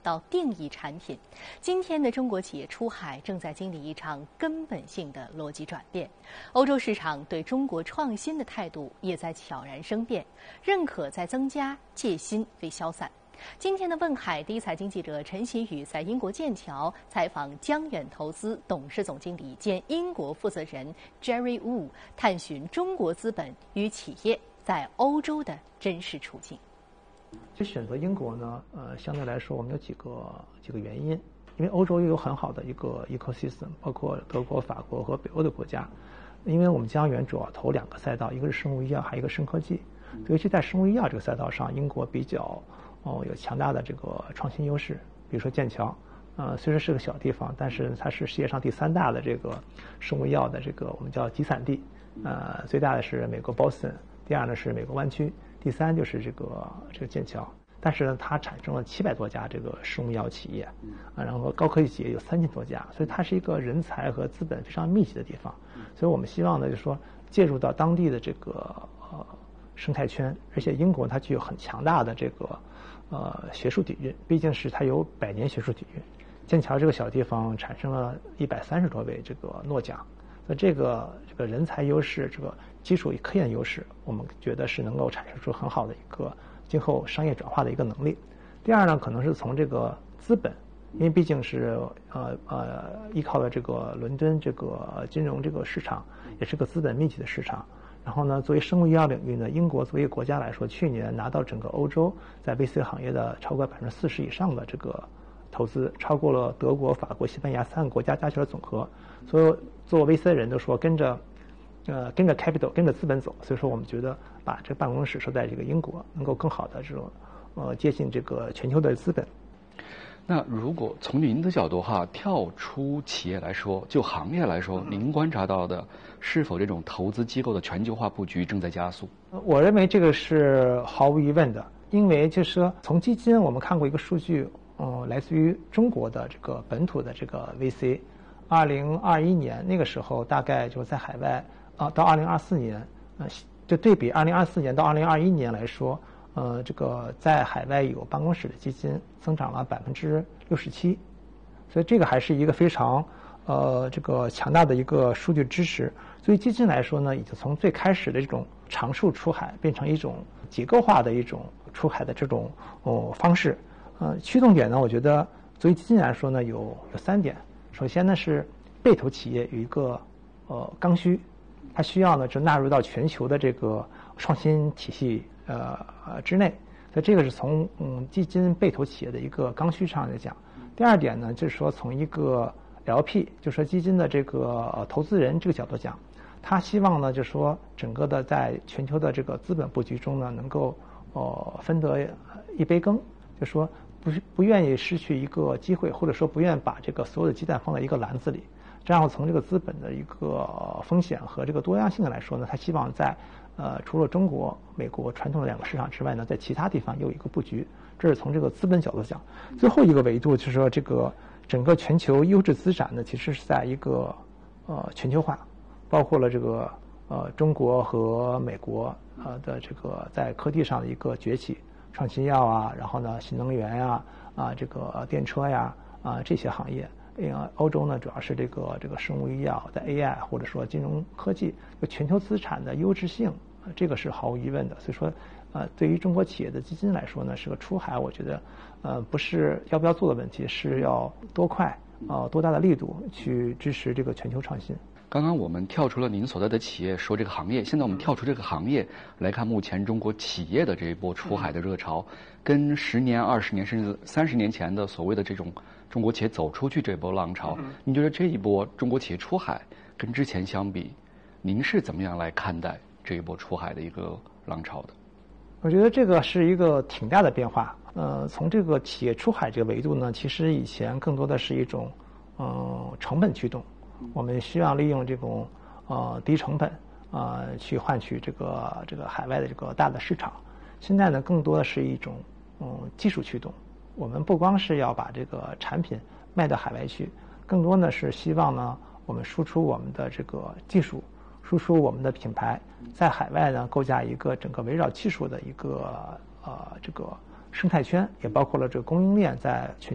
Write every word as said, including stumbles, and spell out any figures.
到定义产品，今天的中国企业出海正在经历一场根本性的逻辑转变。欧洲市场对中国创新的态度也在悄然生变，认可在增加，戒心非消散。今天的问海第一财经记者陈喜宇在英国剑桥采访江远投资董事总经理兼英国负责人 Jerry Wu， 探寻中国资本与企业在欧洲的真实处境。 其实选择英国呢，呃，相对来说我们有几个几个原因，因为欧洲又有很好的一个 ecosystem， 包括德国、法国和北欧的国家。因为我们江远主要投两个赛道，一个是生物医药，还有一个生科技。尤其在生物医药这个赛道上，英国比较哦有强大的这个创新优势。比如说剑桥，呃，虽然是个小地方，但是它是世界上第三大的这个生物医药的这个我们叫集散地。呃，最大的是美国 Boston， 第二呢是美国湾区，第三就是这个这个剑桥。但是呢，它产生了七百多家这个生物医药企业，啊，然后高科技企业有三千多家，所以它是一个人才和资本非常密集的地方。所以我们希望呢，就是说介入到当地的这个呃生态圈，而且英国它具有很强大的这个呃学术底蕴，毕竟是它有百年学术底蕴。剑桥这个小地方产生了一百三十多位这个诺奖，所以这个这个人才优势，这个基础与科研优势，我们觉得是能够产生出很好的一个今后商业转化的一个能力。第二呢，可能是从这个资本，因为毕竟是呃呃依靠了这个伦敦这个金融这个市场，也是个资本密集的市场。然后呢，作为生物医药领域呢，英国作为国家来说，去年拿到整个欧洲在 V C 行业的超过百分之四十以上的这个投资，超过了德国、法国、西班牙三个国家加起来总和。所有做 V C 的人都说跟着呃跟着 capital 跟着资本走，所以说我们觉得把这个办公室设在这个英国，能够更好的这种呃接近这个全球的资本。 那如果从您的角度哈，跳出企业来说，就行业来说，您观察到的是否这种投资机构的全球化布局正在加速？ 我认为这个是毫无疑问的，因为就是说从基金我们看过一个数据，呃，来自于中国的这个本土的这个 V C， 二零二一年那个时候大概就在海外啊、呃，到二零二四年，呃，就对比二零二四年到二零二一年来说。呃，这个在海外有办公室的基金增长了百分之六十七，所以这个还是一个非常呃这个强大的一个数据支持。所以基金来说呢，已经从最开始的这种常数出海变成一种结构化的一种出海的这种哦方式。呃，驱动点呢，我觉得作为基金来说呢，有有三点。首先呢是被投企业有一个呃刚需，它需要呢就纳入到全球的这个创新体系。呃呃之内，所以这个是从嗯基金被投企业的一个刚需上来讲。第二点呢，就是说从一个 L P， 就是说基金的这个、呃、投资人这个角度讲，他希望呢，就是说整个的在全球的这个资本布局中呢，能够呃分得一杯羹，就是说不不愿意失去一个机会，或者说不愿把这个所有的鸡蛋放在一个篮子里。这样从这个资本的一个风险和这个多样性来说呢，他希望在呃除了中国、美国传统的两个市场之外呢，在其他地方有一个布局。这是从这个资本角度讲。最后一个维度就是说，这个整个全球优质资产呢，其实是在一个呃全球化，包括了这个呃中国和美国呃的这个在科技上的一个崛起，创新药啊，然后呢新能源呀啊这个电车呀啊这些行业。呃，欧洲呢主要是这个这个生物医药的 A I 或者说金融科技，全球资产的优质性，这个是毫无疑问的。所以说，呃，对于中国企业的基金来说呢，是个出海，我觉得，呃，不是要不要做的问题，是要多快啊、呃、多大的力度去支持这个全球创新。 刚刚我们跳出了您所在的企业，说这个行业，现在我们跳出这个行业来看目前中国企业的这一波出海的热潮，跟十年、二十年甚至三十年前的所谓的这种中国企业走出去这波浪潮，您觉得这一波中国企业出海跟之前相比，您是怎么样来看待这一波出海的一个浪潮的？ 我觉得这个是一个挺大的变化。呃，从这个企业出海这个维度呢，其实以前更多的是一种呃成本驱动。我们需要利用这种呃低成本呃去换取这个这个海外的这个大的市场。现在呢，更多的是一种嗯技术驱动。我们不光是要把这个产品卖到海外去，更多呢是希望呢我们输出我们的这个技术，输出我们的品牌，在海外呢构架一个整个围绕技术的一个呃这个生态圈，也包括了这个供应链在全